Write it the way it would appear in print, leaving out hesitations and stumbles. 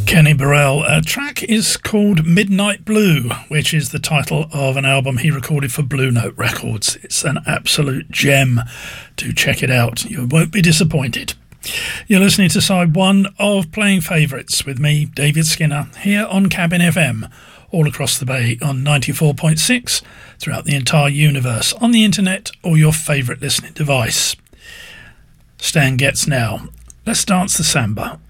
Kenny Burrell. A track is called Midnight Blue, which is the title of an album he recorded for Blue Note Records. It's an absolute gem. Do check it out. You won't be disappointed. You're listening to side one of Playing Favourites with me, David Skinner, here on Cabin FM, all across the bay on 94.6, throughout the entire universe, on the internet or your favourite listening device. Stan Getz now. Let's dance the samba.